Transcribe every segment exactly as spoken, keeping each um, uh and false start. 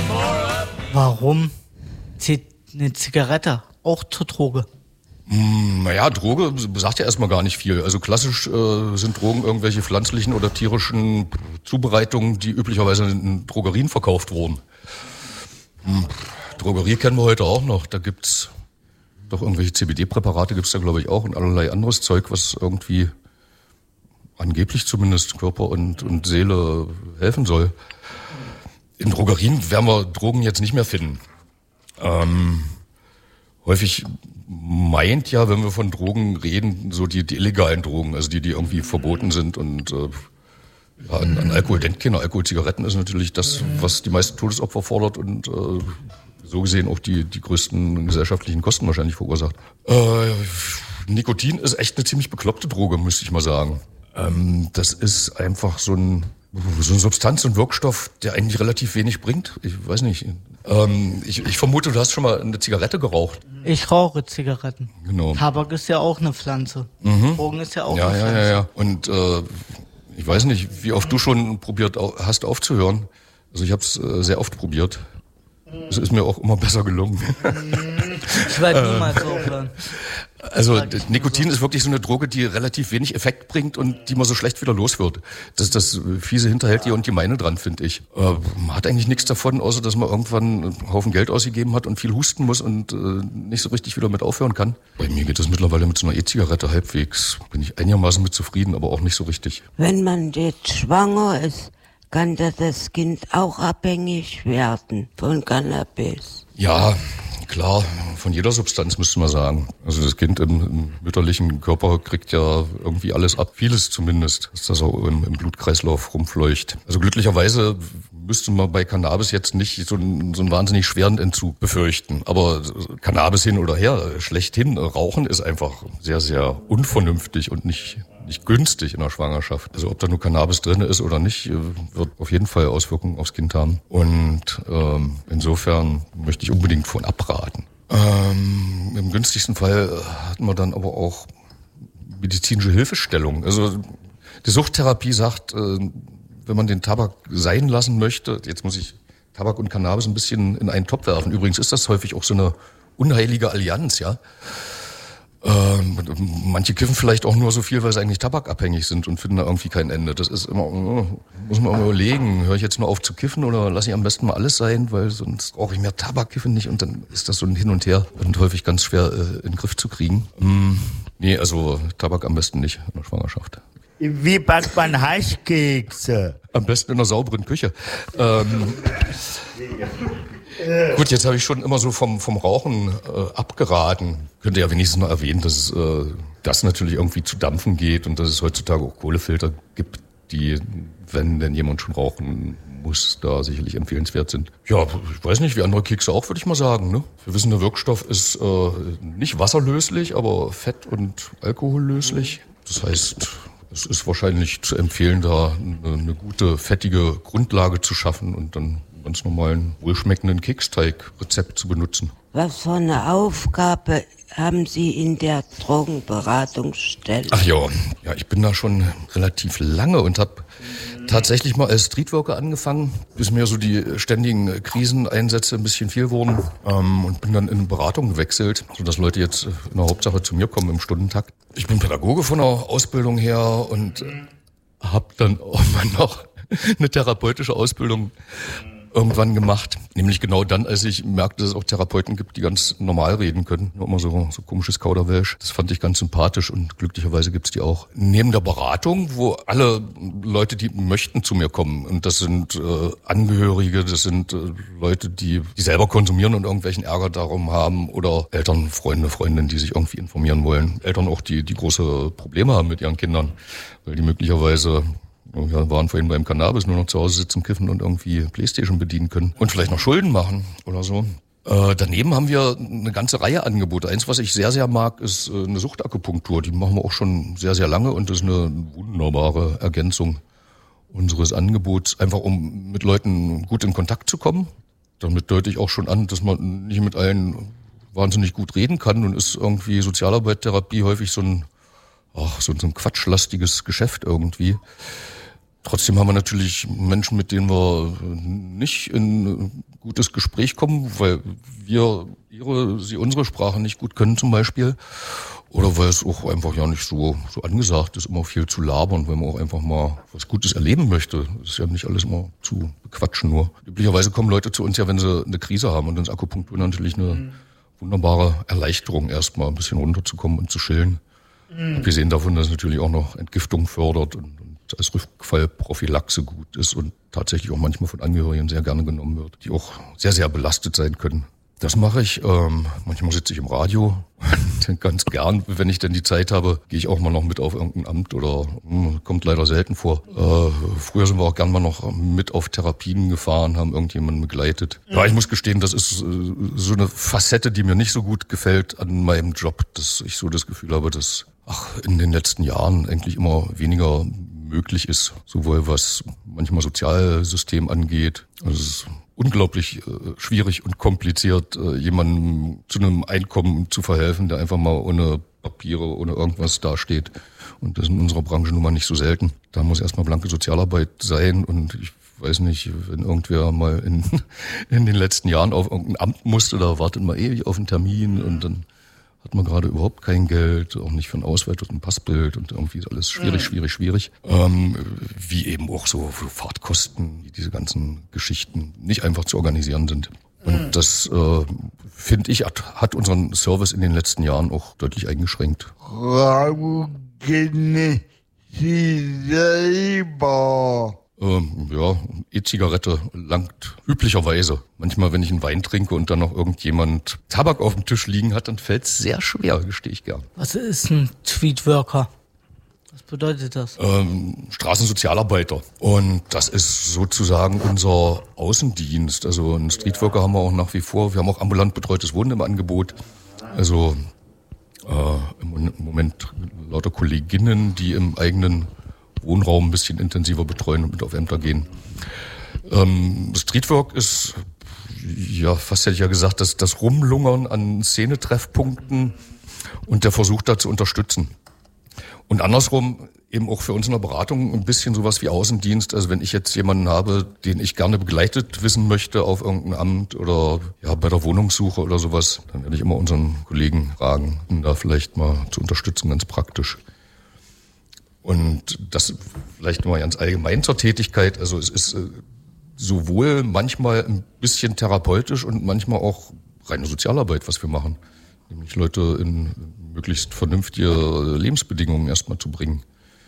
Warum zählt eine Zigarette auch zur Droge? Hm, naja, Droge sagt ja erstmal gar nicht viel. Also klassisch äh, sind Drogen irgendwelche pflanzlichen oder tierischen Zubereitungen, die üblicherweise in Drogerien verkauft wurden. Hm, Drogerie kennen wir heute auch noch. Da gibt's doch irgendwelche C B D-Präparate, gibt's da glaube ich auch und allerlei anderes Zeug, was irgendwie angeblich zumindest Körper und, und Seele helfen soll. In Drogerien werden wir Drogen jetzt nicht mehr finden. Ähm, häufig meint ja, wenn wir von Drogen reden, so die, die illegalen Drogen, also die, die irgendwie verboten sind und äh, ja, an, an Alkohol denkt keiner. Alkohol, Zigaretten ist natürlich das, was die meisten Todesopfer fordert und äh, so gesehen auch die, die größten gesellschaftlichen Kosten wahrscheinlich verursacht. Äh, Nikotin ist echt eine ziemlich bekloppte Droge, müsste ich mal sagen. Ähm, das ist einfach so ein, so ein Substanz- und Wirkstoff, der eigentlich relativ wenig bringt. Ich weiß nicht. Ähm, ich, ich vermute, du hast schon mal eine Zigarette geraucht. Ich rauche Zigaretten. Genau. Tabak ist ja auch eine Pflanze. Mhm. Drogen ist ja auch ja, eine ja, Pflanze. Ja, ja. Und äh, ich weiß nicht, wie oft du schon probiert hast aufzuhören. Also ich habe es äh, sehr oft probiert. Es ist mir auch immer besser gelungen. Ich werde niemals aufhören. Also Nikotin ist wirklich so eine Droge, die relativ wenig Effekt bringt und die man so schlecht wieder los wird. Das ist das fiese Hinterhältige und Gemeine dran, finde ich. Äh, man hat eigentlich nichts davon, außer dass man irgendwann einen Haufen Geld ausgegeben hat und viel husten muss und äh, nicht so richtig wieder mit aufhören kann. Bei mir geht das mittlerweile mit so einer E-Zigarette halbwegs. Bin ich einigermaßen mit zufrieden, aber auch nicht so richtig. Wenn man jetzt schwanger ist, kann das Kind auch abhängig werden von Cannabis? Ja, klar, von jeder Substanz müsste man sagen. Also das Kind im, im mütterlichen Körper kriegt ja irgendwie alles ab, vieles zumindest, dass das auch im, im Blutkreislauf rumfleucht. Also glücklicherweise müsste man bei Cannabis jetzt nicht so einen, so einen wahnsinnig schweren Entzug befürchten. Aber Cannabis hin oder her, schlechthin, Rauchen ist einfach sehr, sehr unvernünftig und nicht... nicht günstig in der Schwangerschaft. Also ob da nur Cannabis drin ist oder nicht, wird auf jeden Fall Auswirkungen aufs Kind haben. Und ähm, insofern möchte ich unbedingt von abraten. Ähm, im günstigsten Fall hatten wir dann aber auch medizinische Hilfestellung. Also die Suchttherapie sagt, äh, wenn man den Tabak sein lassen möchte, jetzt muss ich Tabak und Cannabis ein bisschen in einen Topf werfen. Übrigens ist das häufig auch so eine unheilige Allianz, ja. Ähm, manche kiffen vielleicht auch nur so viel, weil sie eigentlich tabakabhängig sind und finden da irgendwie kein Ende. Das ist immer, muss man immer überlegen, höre ich jetzt nur auf zu kiffen oder lasse ich am besten mal alles sein, weil sonst brauche ich mehr Tabak, kiffen nicht und dann ist das so ein Hin und Her und häufig ganz schwer äh, in den Griff zu kriegen. Mm, nee, also Tabak am besten nicht in der Schwangerschaft. Wie backt man Haschkekse? Am besten in einer sauberen Küche. Ähm, Gut, jetzt habe ich schon immer so vom, vom Rauchen äh, abgeraten. Könnte ja wenigstens noch erwähnen, dass äh, das natürlich irgendwie zu dampfen geht und dass es heutzutage auch Kohlefilter gibt, die, wenn denn jemand schon rauchen muss, da sicherlich empfehlenswert sind. Ja, ich weiß nicht, wie andere Kekse auch, würde ich mal sagen. Ne? Wir wissen, der Wirkstoff ist äh, nicht wasserlöslich, aber fett- und alkohollöslich. Das heißt, es ist wahrscheinlich zu empfehlen, da eine, eine gute, fettige Grundlage zu schaffen und dann ganz normalen, wohlschmeckenden Keksteig-Rezept zu benutzen. Was für eine Aufgabe haben Sie in der Drogenberatungsstelle? Ach ja, ja, ich bin da schon relativ lange und habe tatsächlich mal als Streetworker angefangen, bis mir so die ständigen Kriseneinsätze ein bisschen viel wurden ähm, und bin dann in Beratung gewechselt, sodass Leute jetzt in der Hauptsache zu mir kommen im Stundentakt. Ich bin Pädagoge von der Ausbildung her und habe dann auch mal noch eine therapeutische Ausbildung irgendwann gemacht, nämlich genau dann, als ich merkte, dass es auch Therapeuten gibt, die ganz normal reden können, nur immer so, so komisches Kauderwelsch. Das fand ich ganz sympathisch und glücklicherweise gibt's die auch. Neben der Beratung, wo alle Leute, die möchten, zu mir kommen, und das sind äh, Angehörige, das sind äh, Leute, die, die selber konsumieren und irgendwelchen Ärger darum haben, oder Eltern, Freunde, Freundinnen, die sich irgendwie informieren wollen. Eltern auch, die, die große Probleme haben mit ihren Kindern, weil die möglicherweise ja, waren vorhin beim Cannabis, nur noch zu Hause sitzen, kiffen und irgendwie Playstation bedienen können. Und vielleicht noch Schulden machen oder so. Äh, daneben haben wir eine ganze Reihe Angebote. Eins, was ich sehr, sehr mag, ist äh, eine Suchtakupunktur. Die machen wir auch schon sehr, sehr lange und das ist eine wunderbare Ergänzung unseres Angebots. Einfach um mit Leuten gut in Kontakt zu kommen. Damit deute ich auch schon an, dass man nicht mit allen wahnsinnig gut reden kann und ist irgendwie Sozialarbeit, Therapie häufig so ein, ach, so ein quatschlastiges Geschäft irgendwie. Trotzdem haben wir natürlich Menschen, mit denen wir nicht in gutes Gespräch kommen, weil wir ihre, sie unsere Sprache nicht gut können zum Beispiel. Oder weil es auch einfach ja nicht so, so angesagt ist, immer viel zu labern, weil man auch einfach mal was Gutes erleben möchte. Das ist ja nicht alles immer zu bequatschen nur. Üblicherweise kommen Leute zu uns ja, wenn sie eine Krise haben, und dann ist Akupunktur natürlich eine mhm. wunderbare Erleichterung, erstmal ein bisschen runterzukommen und zu chillen. Mhm. Abgesehen davon, dass es natürlich auch noch Entgiftung fördert und, und als Rückfallprophylaxe gut ist und tatsächlich auch manchmal von Angehörigen sehr gerne genommen wird, die auch sehr, sehr belastet sein können. Das mache ich. Ähm, manchmal sitze ich im Radio. Ganz gern, wenn ich denn die Zeit habe, gehe ich auch mal noch mit auf irgendein Amt oder mh, kommt leider selten vor. Äh, früher sind wir auch gern mal noch mit auf Therapien gefahren, haben irgendjemanden begleitet. Ja, ich muss gestehen, das ist äh, so eine Facette, die mir nicht so gut gefällt an meinem Job, dass ich so das Gefühl habe, dass ach, in den letzten Jahren eigentlich immer weniger möglich ist, sowohl was manchmal Sozialsystem angeht. Also es ist unglaublich äh, schwierig und kompliziert, äh, jemandem zu einem Einkommen zu verhelfen, der einfach mal ohne Papiere, ohne irgendwas dasteht. Und das ist in unserer Branche nun mal nicht so selten. Da muss erstmal blanke Sozialarbeit sein, und ich weiß nicht, wenn irgendwer mal in, in den letzten Jahren auf irgendein Amt musste, da wartet man ewig auf einen Termin, und dann hat man gerade überhaupt kein Geld, auch nicht für einen Ausweis und ein Passbild, und irgendwie ist alles schwierig, schwierig, schwierig. Ähm, wie eben auch so Fahrtkosten, wie diese ganzen Geschichten nicht einfach zu organisieren sind. Und das, äh, finde ich, hat, hat unseren Service in den letzten Jahren auch deutlich eingeschränkt. Rauchen Sie selber? Ähm, ja, E-Zigarette langt üblicherweise. Manchmal, wenn ich einen Wein trinke und dann noch irgendjemand Tabak auf dem Tisch liegen hat, dann fällt es sehr schwer, gestehe ich gern. Was ist ein Streetworker? Was bedeutet das? Ähm, Straßensozialarbeiter. Und das ist sozusagen unser Außendienst. Also einen Streetworker haben wir auch nach wie vor. Wir haben auch ambulant betreutes Wohnen im Angebot. Also äh, im Moment lauter Kolleginnen, die im eigenen Wohnraum ein bisschen intensiver betreuen und mit auf Ämter gehen. Ähm, Streetwork ist, ja, fast hätte ich ja gesagt, das, das Rumlungern an Szenetreffpunkten und der Versuch, da zu unterstützen. Und andersrum eben auch für uns in der Beratung ein bisschen sowas wie Außendienst. Also wenn ich jetzt jemanden habe, den ich gerne begleitet wissen möchte auf irgendein Amt oder ja bei der Wohnungssuche oder sowas, dann werde ich immer unseren Kollegen fragen, um da vielleicht mal zu unterstützen, ganz praktisch. Und das vielleicht mal ganz allgemein zur Tätigkeit. Also es ist äh, sowohl manchmal ein bisschen therapeutisch und manchmal auch reine Sozialarbeit, was wir machen. Nämlich Leute in möglichst vernünftige Lebensbedingungen erstmal zu bringen.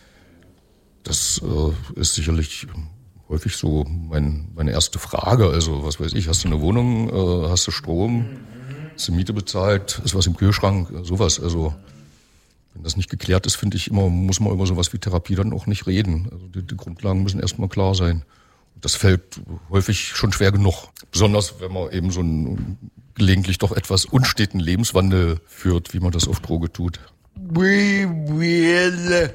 Das äh, ist sicherlich häufig so mein, meine erste Frage. Also was weiß ich, hast du eine Wohnung, äh, hast du Strom, hast du Miete bezahlt, ist was im Kühlschrank, sowas. Also wenn das nicht geklärt ist, finde ich immer, muss man über sowas wie Therapie dann auch nicht reden. Also die, die Grundlagen müssen erstmal klar sein. Und das fällt häufig schon schwer genug. Besonders, wenn man eben so einen gelegentlich doch etwas unsteten Lebenswandel führt, wie man das auf Droge tut. Wie viele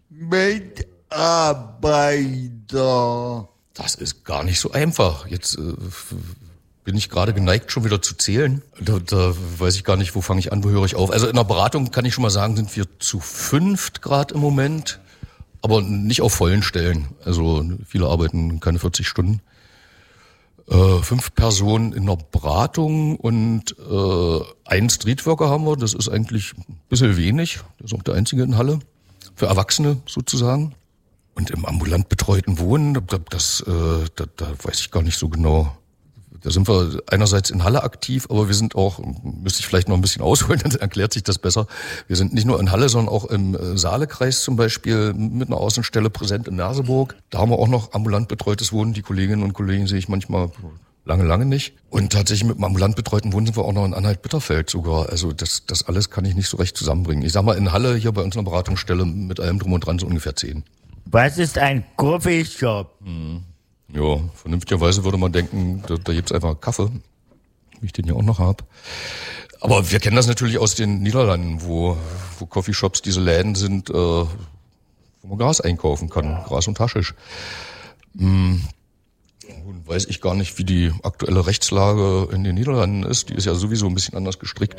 Mitarbeiter? Das ist gar nicht so einfach. Jetzt äh, bin ich gerade geneigt, schon wieder zu zählen. Da, da weiß ich gar nicht, wo fange ich an, wo höre ich auf. Also in der Beratung kann ich schon mal sagen, sind wir zu fünft gerade im Moment, aber nicht auf vollen Stellen. Also viele arbeiten keine vierzig Stunden. Äh, fünf Personen in der Beratung und äh, einen Streetworker haben wir. Das ist eigentlich ein bisschen wenig. Das ist auch der einzige in Halle. Für Erwachsene sozusagen. Und im ambulant betreuten Wohnen, das, das, äh, da, da weiß ich gar nicht so genau. Da sind wir einerseits in Halle aktiv, aber wir sind auch, müsste ich vielleicht noch ein bisschen ausholen, dann erklärt sich das besser. Wir sind nicht nur in Halle, sondern auch im Saalekreis zum Beispiel mit einer Außenstelle präsent in Merseburg. Da haben wir auch noch ambulant betreutes Wohnen. Die Kolleginnen und Kollegen sehe ich manchmal lange, lange nicht. Und tatsächlich mit dem ambulant betreuten Wohnen sind wir auch noch in Anhalt-Bitterfeld sogar. Also das, das alles kann ich nicht so recht zusammenbringen. Ich sag mal, in Halle hier bei uns in der Beratungsstelle mit allem drum und dran so ungefähr zehn. Was ist ein Coffeeshop? Hm. Ja, vernünftigerweise würde man denken, da, da gibt's einfach Kaffee, wie ich den ja auch noch habe. Aber wir kennen das natürlich aus den Niederlanden, wo, wo Coffeeshops diese Läden sind, äh, wo man Gras einkaufen kann, Gras und Haschisch. Hm. Nun weiß ich gar nicht, wie die aktuelle Rechtslage in den Niederlanden ist. Die ist ja sowieso ein bisschen anders gestrickt.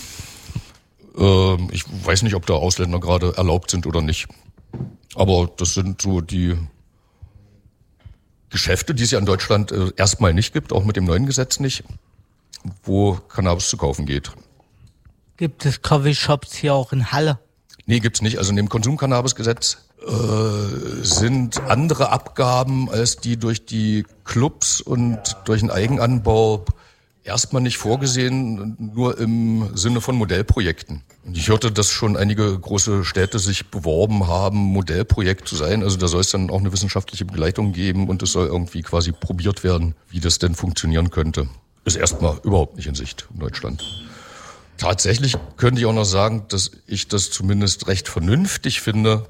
Ähm, ich weiß nicht, ob da Ausländer gerade erlaubt sind oder nicht. Aber das sind so die Geschäfte, die es ja in Deutschland äh, erstmal nicht gibt, auch mit dem neuen Gesetz nicht, wo Cannabis zu kaufen geht. Gibt es Coffeeshops hier auch in Halle? Nee, gibt's nicht. Also in dem Konsumcannabisgesetz äh, sind andere Abgaben als die durch die Clubs und durch den Eigenanbau erstmal nicht vorgesehen, nur im Sinne von Modellprojekten. Und ich hörte, dass schon einige große Städte sich beworben haben, Modellprojekt zu sein. Also da soll es dann auch eine wissenschaftliche Begleitung geben und es soll irgendwie quasi probiert werden, wie das denn funktionieren könnte. Ist erstmal überhaupt nicht in Sicht in Deutschland. Tatsächlich könnte ich auch noch sagen, dass ich das zumindest recht vernünftig finde,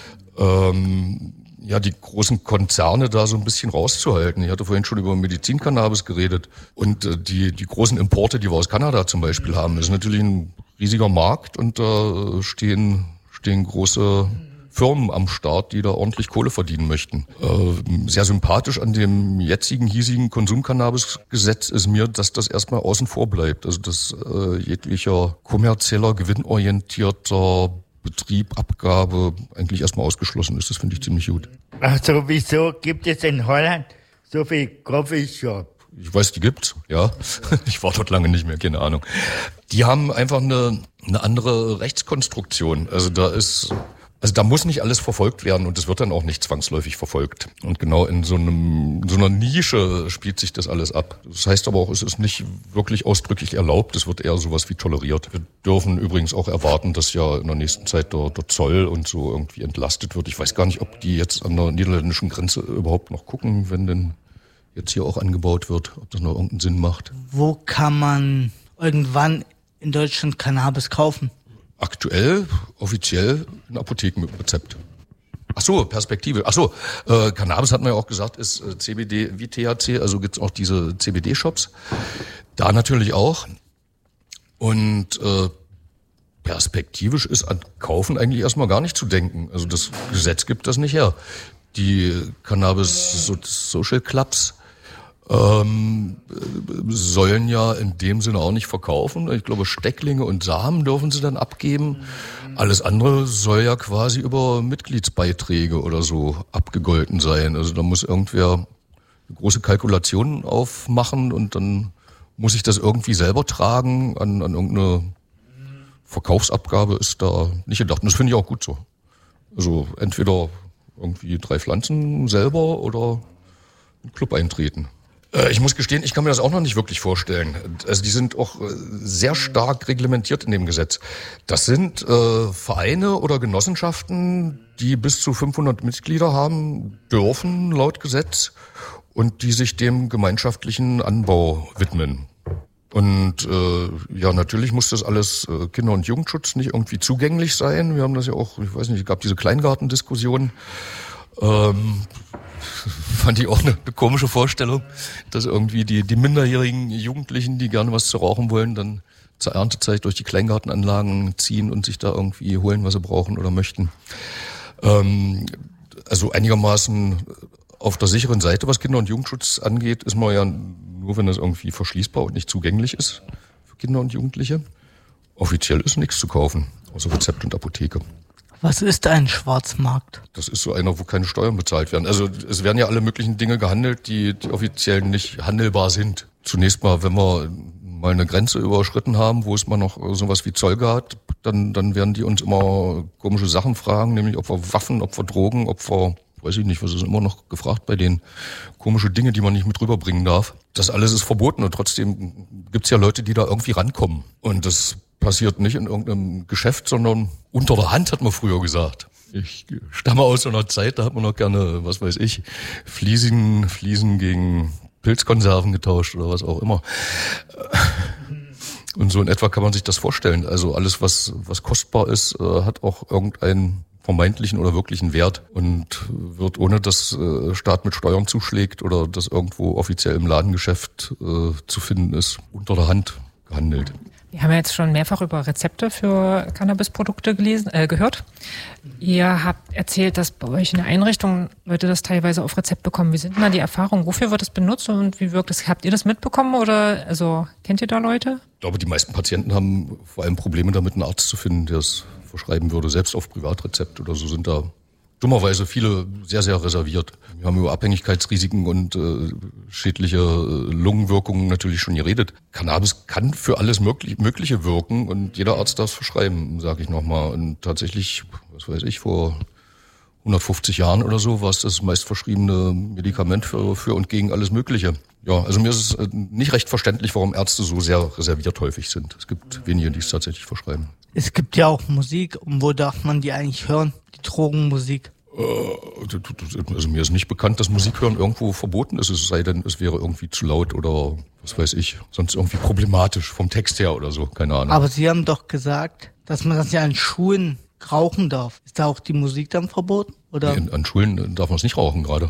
ähm, ja, die großen Konzerne da so ein bisschen rauszuhalten. Ich hatte vorhin schon über Medizincannabis geredet und äh, die die großen Importe, die wir aus Kanada zum Beispiel haben, ist natürlich ein riesiger Markt und da äh, stehen stehen große Firmen am Start, die da ordentlich Kohle verdienen möchten. Äh, sehr sympathisch an dem jetzigen hiesigen Konsumcannabisgesetz ist mir, dass das erstmal außen vor bleibt. Also dass äh, jeglicher kommerzieller, gewinnorientierter Betrieb, Abgabe eigentlich erstmal ausgeschlossen ist. Das finde ich ziemlich gut. Also wieso gibt es in Holland so viel Coffeeshop? Ich weiß, die gibt's, ja. Ich war dort lange nicht mehr, keine Ahnung. Die haben einfach eine, eine andere Rechtskonstruktion. Also da ist, also da muss nicht alles verfolgt werden und es wird dann auch nicht zwangsläufig verfolgt. Und genau in so einem, in so einer Nische spielt sich das alles ab. Das heißt aber auch, es ist nicht wirklich ausdrücklich erlaubt. Es wird eher sowas wie toleriert. Wir dürfen übrigens auch erwarten, dass ja in der nächsten Zeit der, der Zoll und so irgendwie entlastet wird. Ich weiß gar nicht, ob die jetzt an der niederländischen Grenze überhaupt noch gucken, wenn denn jetzt hier auch angebaut wird, ob das noch irgendeinen Sinn macht. Wo kann man irgendwann in Deutschland Cannabis kaufen? Aktuell, offiziell in Apotheken mit Rezept. Ach so, Perspektive. Ach so, äh, Cannabis hat man ja auch gesagt, ist äh, C B D wie T H C, also gibt's auch diese C B D-Shops. Da natürlich auch. Und äh, perspektivisch ist an Kaufen eigentlich erstmal gar nicht zu denken. Also das Gesetz gibt das nicht her. Die Cannabis-Social Clubs ähm, sollen ja in dem Sinne auch nicht verkaufen. Ich glaube, Stecklinge und Samen dürfen sie dann abgeben. Alles andere soll ja quasi über Mitgliedsbeiträge oder so abgegolten sein. Also da muss irgendwer eine große Kalkulation aufmachen und dann muss ich das irgendwie selber tragen. An, an irgendeine Verkaufsabgabe ist da nicht gedacht. Und das finde ich auch gut so. Also entweder irgendwie drei Pflanzen selber oder einen Club eintreten. Ich muss gestehen, ich kann mir das auch noch nicht wirklich vorstellen. Also die sind auch sehr stark reglementiert in dem Gesetz. Das sind äh, Vereine oder Genossenschaften, die bis zu fünfhundert Mitglieder haben dürfen laut Gesetz und die sich dem gemeinschaftlichen Anbau widmen. Und äh, ja, natürlich muss das alles äh, Kinder- und Jugendschutz nicht irgendwie zugänglich sein. Wir haben das ja auch, ich weiß nicht, es gab diese Kleingartendiskussion. Ähm, fand ich auch eine, eine komische Vorstellung, dass irgendwie die, die minderjährigen Jugendlichen, die gerne was zu rauchen wollen, dann zur Erntezeit durch die Kleingartenanlagen ziehen und sich da irgendwie holen, was sie brauchen oder möchten. Ähm, also einigermaßen auf der sicheren Seite, was Kinder- und Jugendschutz angeht, ist man ja nur, wenn das irgendwie verschließbar und nicht zugänglich ist für Kinder und Jugendliche. Offiziell ist nichts zu kaufen, außer Rezept und Apotheke. Was ist ein Schwarzmarkt? Das ist so einer, wo keine Steuern bezahlt werden. Also es werden ja alle möglichen Dinge gehandelt, die, die offiziell nicht handelbar sind. Zunächst mal, wenn wir mal eine Grenze überschritten haben, wo es mal noch sowas wie Zoll gab, dann, dann werden die uns immer komische Sachen fragen, nämlich ob wir Waffen, ob wir Drogen, ob wir, weiß ich nicht, was ist immer noch gefragt bei denen, komische Dinge, die man nicht mit rüberbringen darf. Das alles ist verboten und trotzdem gibt's ja Leute, die da irgendwie rankommen. Und das passiert nicht in irgendeinem Geschäft, sondern unter der Hand, hat man früher gesagt. Ich stamme aus so einer Zeit, da hat man noch gerne, was weiß ich, Fliesen, Fliesen gegen Pilzkonserven getauscht oder was auch immer. Und so in etwa kann man sich das vorstellen. Also alles, was, was kostbar ist, hat auch irgendeinen vermeintlichen oder wirklichen Wert und wird, ohne dass äh, Staat mit Steuern zuschlägt oder das irgendwo offiziell im Ladengeschäft äh, zu finden ist, unter der Hand gehandelt. Wir haben ja jetzt schon mehrfach über Rezepte für Cannabisprodukte gelesen, äh, gehört. Ihr habt erzählt, dass bei euch in der Einrichtung Leute das teilweise auf Rezept bekommen. Wie sind denn da die Erfahrungen? Wofür wird das benutzt und wie wirkt es? Habt ihr das mitbekommen oder also kennt ihr da Leute? Ich glaube, die meisten Patienten haben vor allem Probleme damit, einen Arzt zu finden, der es verschreiben würde, selbst auf Privatrezept oder so sind da dummerweise viele sehr, sehr reserviert. Wir haben über Abhängigkeitsrisiken und äh, schädliche äh, Lungenwirkungen natürlich schon geredet. Cannabis kann für alles möglich, Mögliche wirken und jeder Arzt darf es verschreiben, sage ich nochmal. Und tatsächlich, was weiß ich, vor hundertfünfzig Jahren oder so war es das meistverschriebene Medikament für, für und gegen alles Mögliche. Ja, also mir ist es nicht recht verständlich, warum Ärzte so sehr reserviert häufig sind. Es gibt wenige, die es tatsächlich verschreiben. Es gibt ja auch Musik, und wo darf man die eigentlich hören? Die Drogenmusik. Also mir ist nicht bekannt, dass Musik hören irgendwo verboten ist, es sei denn, es wäre irgendwie zu laut oder was weiß ich, sonst irgendwie problematisch vom Text her oder so, keine Ahnung. Aber Sie haben doch gesagt, dass man das ja an Schulen rauchen darf. Ist da auch die Musik dann verboten? Oder? Nee, an Schulen darf man es nicht rauchen gerade.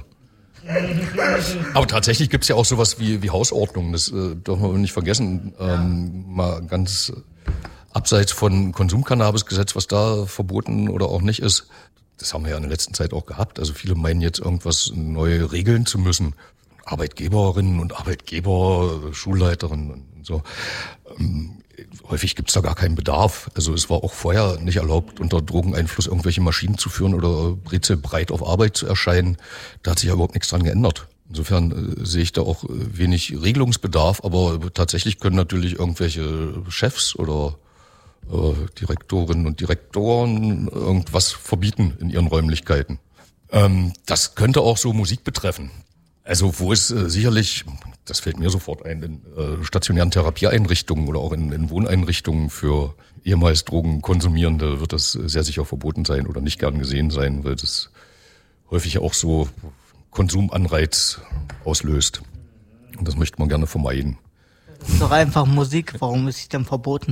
Aber tatsächlich gibt's ja auch sowas wie, wie Hausordnung, das äh, dürfen wir nicht vergessen. Ähm, mal ganz abseits von Konsumcannabisgesetz, was da verboten oder auch nicht ist. Das haben wir ja in der letzten Zeit auch gehabt. Also viele meinen jetzt irgendwas neu regeln zu müssen. Arbeitgeberinnen und Arbeitgeber, Schulleiterinnen und so. Ähm, häufig gibt's da gar keinen Bedarf. Also es war auch vorher nicht erlaubt, unter Drogeneinfluss irgendwelche Maschinen zu führen oder brezelbreit auf Arbeit zu erscheinen. Da hat sich ja überhaupt nichts dran geändert. Insofern äh, sehe ich da auch äh, wenig Regelungsbedarf, aber tatsächlich können natürlich irgendwelche Chefs oder äh, Direktorinnen und Direktoren irgendwas verbieten in ihren Räumlichkeiten. Ähm, das könnte auch so Musik betreffen. Also wo es äh, sicherlich, das fällt mir sofort ein, in äh, stationären Therapieeinrichtungen oder auch in, in Wohneinrichtungen für ehemals Drogenkonsumierende wird das sehr sicher verboten sein oder nicht gern gesehen sein, weil das häufig auch so Konsumanreiz auslöst. Und das möchte man gerne vermeiden. Das ist doch einfach Musik. Warum ist sie denn verboten?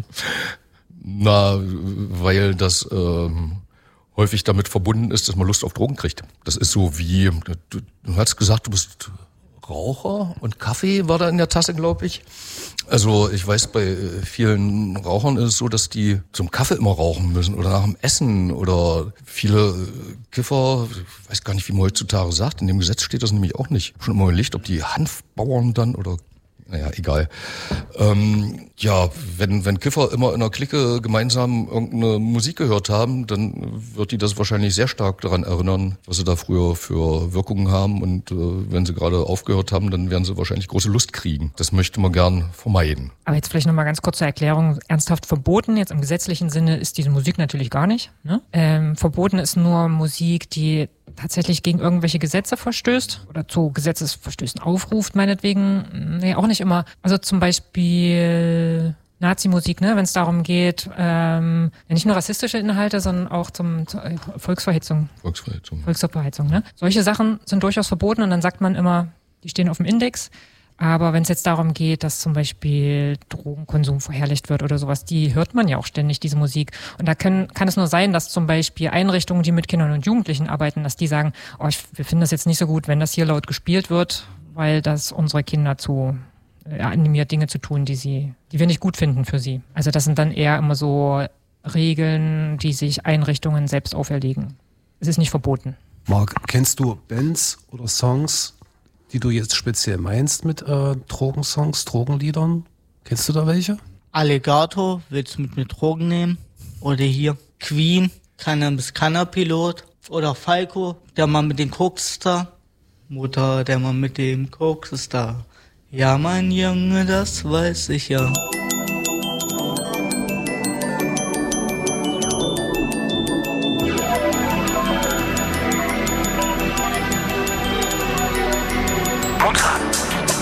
Na, weil das ähm, häufig damit verbunden ist, dass man Lust auf Drogen kriegt. Das ist so wie, du, du hast gesagt, du bist Raucher und Kaffee war da in der Tasse, glaube ich. Also ich weiß, bei vielen Rauchern ist es so, dass die zum Kaffee immer rauchen müssen oder nach dem Essen oder viele Kiffer, ich weiß gar nicht, wie man heutzutage sagt, in dem Gesetz steht das nämlich auch nicht. Schon immer überlegt, ob die Hanfbauern dann oder naja, egal. Ähm, ja, wenn, wenn Kiffer immer in einer Clique gemeinsam irgendeine Musik gehört haben, dann wird die das wahrscheinlich sehr stark daran erinnern, was sie da früher für Wirkungen haben. Und äh, wenn sie gerade aufgehört haben, dann werden sie wahrscheinlich große Lust kriegen. Das möchte man gern vermeiden. Aber jetzt vielleicht nochmal ganz kurz zur Erklärung. Ernsthaft verboten, jetzt im gesetzlichen Sinne, ist diese Musik natürlich gar nicht. Ne? Ähm, verboten ist nur Musik, die tatsächlich gegen irgendwelche Gesetze verstößt oder zu Gesetzesverstößen aufruft, meinetwegen. Nee, auch nicht immer. Also zum Beispiel Nazi-Musik, ne, wenn es darum geht, ähm, nicht nur rassistische Inhalte, sondern auch zum, zur Volksverhetzung. Volksverhetzung. Volksverhetzung, ne? Solche Sachen sind durchaus verboten und dann sagt man immer, die stehen auf dem Index. Aber wenn es jetzt darum geht, dass zum Beispiel Drogenkonsum verherrlicht wird oder sowas, die hört man ja auch ständig, diese Musik. Und da können, kann es nur sein, dass zum Beispiel Einrichtungen, die mit Kindern und Jugendlichen arbeiten, dass die sagen, oh, ich, wir finden das jetzt nicht so gut, wenn das hier laut gespielt wird, weil das unsere Kinder zu äh, animiert, Dinge zu tun, die sie, die wir nicht gut finden für sie. Also das sind dann eher immer so Regeln, die sich Einrichtungen selbst auferlegen. Es ist nicht verboten. Marc, kennst du Bands oder Songs, die du jetzt speziell meinst mit äh, Drogensongs, Drogenliedern? Kennst du da welche? Alligator, willst du mit mir Drogen nehmen? Oder hier Queen, Cannabis Pilot. Oder Falco, der Mann mit dem Kokstar. Mutter, der Mann mit dem Kokstar. Ja, mein Junge, das weiß ich ja.